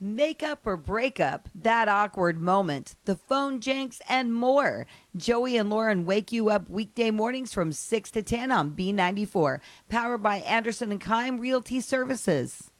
makeup or breakup, that awkward moment, the phone janks, and more. Joey and Lauren wake you up weekday mornings from 6 to 10 on B94, powered by Anderson and Kime Realty Services.